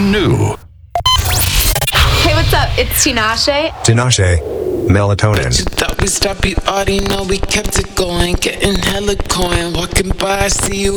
brand new. Hey, what's up? It's Tinashe. Tinashe, melatonin. You thought we stopped, you already know we kept it going. Getting hella coin, walking by, I see you